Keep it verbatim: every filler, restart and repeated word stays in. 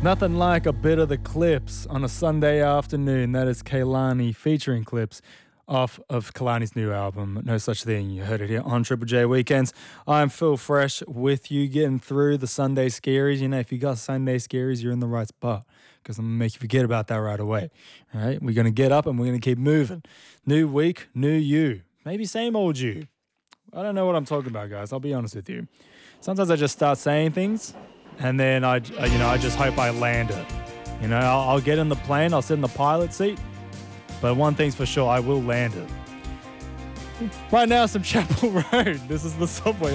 Nothing like a bit of the Clips on a Sunday afternoon. That is Kehlani featuring Clips off of Kehlani's new album, No Such Thing. You heard it here on Triple J Weekends. I'm Phil Fresh with you, getting through the Sunday scaries. You know, if you got Sunday scaries, you're in the right spot, because I'm going to make you forget about that right away. All right? We're going to get up and we're going to keep moving. New week, new you. Maybe same old you. I don't know what I'm talking about, guys. I'll be honest with you. Sometimes I just start saying things, and then I, you know, I just hope I land it. You know, I'll, I'll get in the plane, I'll sit in the pilot seat, but one thing's for sure, I will land it. Right now, some Chapel Road. This is the subway.